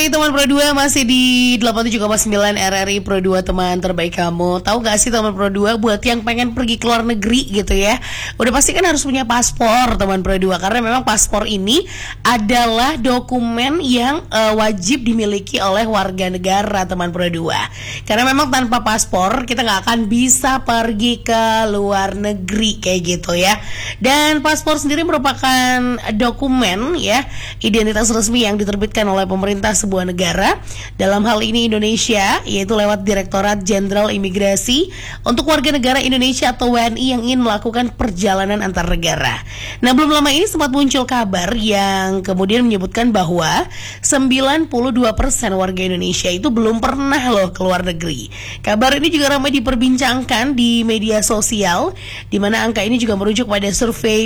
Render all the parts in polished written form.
Oke, teman Pro 2 masih di 87,9 RRI Pro 2, teman terbaik kamu. Tahu gak sih teman Pro 2, buat yang pengen pergi ke luar negeri gitu ya, udah pasti kan harus punya paspor teman Pro 2. Karena memang paspor ini adalah dokumen yang wajib dimiliki oleh warga negara teman Pro 2. Karena memang tanpa paspor kita gak akan bisa pergi ke luar negeri kayak gitu ya. Dan paspor sendiri merupakan dokumen ya, identitas resmi yang diterbitkan oleh pemerintah sebuah negara, dalam hal ini Indonesia, yaitu lewat Direktorat Jenderal Imigrasi untuk warga negara Indonesia atau WNI yang ingin melakukan perjalanan antar negara. Nah, belum lama ini sempat muncul kabar yang kemudian menyebutkan bahwa 92% warga Indonesia itu belum pernah loh ke luar negeri. Kabar ini juga ramai diperbincangkan di media sosial, di mana angka ini juga merujuk pada survei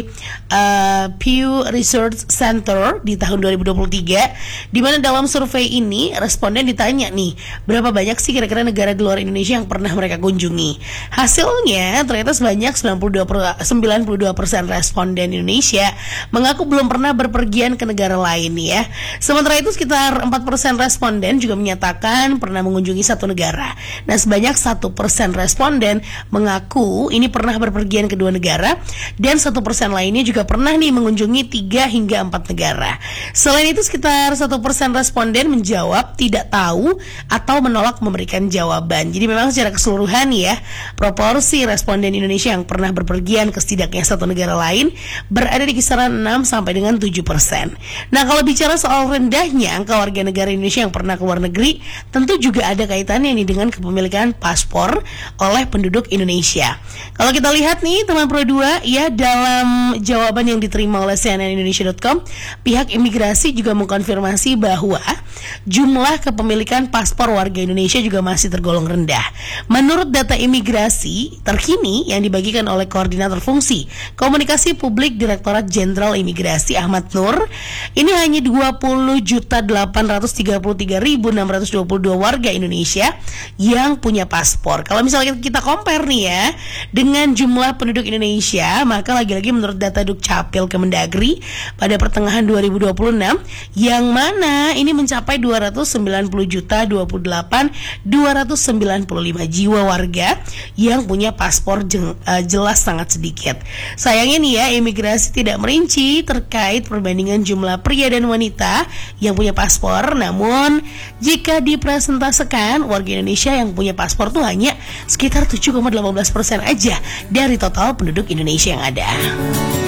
Pew Research Center di tahun 2023, di mana dalam survei ini responden ditanya nih, berapa banyak sih kira-kira negara di luar Indonesia yang pernah mereka kunjungi. Hasilnya ternyata sebanyak 92% responden Indonesia mengaku belum pernah berpergian ke negara lain ya. Sementara itu sekitar 4% responden juga menyatakan pernah mengunjungi satu negara. Nah, sebanyak 1% responden mengaku ini pernah berpergian ke dua negara, dan 1% lainnya juga pernah nih mengunjungi 3 hingga 4 negara. Selain itu sekitar 1% responden menjawab tidak tahu atau menolak memberikan jawaban. Jadi memang secara keseluruhan ya, proporsi responden Indonesia yang pernah berpergian ke setidaknya satu negara lain berada di kisaran 6 sampai dengan 7%. Nah, kalau bicara soal rendahnya angka warga negara Indonesia yang pernah ke luar negeri, tentu juga ada kaitannya nih dengan kepemilikan paspor oleh penduduk Indonesia. Kalau kita lihat nih teman Pro 2 ya, dalam jawaban yang diterima oleh cnnindonesia.com, pihak imigrasi juga mengkonfirmasi bahwa jumlah kepemilikan paspor warga Indonesia juga masih tergolong rendah. Menurut data imigrasi terkini yang dibagikan oleh Koordinator Fungsi Komunikasi Publik Direktorat Jenderal Imigrasi Ahmad Nur, ini hanya 20.833.622 warga Indonesia yang punya paspor. Kalau misalnya kita compare nih ya dengan jumlah penduduk Indonesia, maka lagi-lagi menurut data Dukcapil Kemendagri pada pertengahan 2026, yang mana ini mencapai 290.028.295 jiwa warga yang punya paspor, jelas sangat sedikit. Sayangnya nih ya, imigrasi tidak merinci terkait perbandingan jumlah pria dan wanita yang punya paspor. Namun jika dipresentasikan, warga Indonesia yang punya paspor tuh hanya sekitar 7,18% aja dari total penduduk Indonesia yang ada.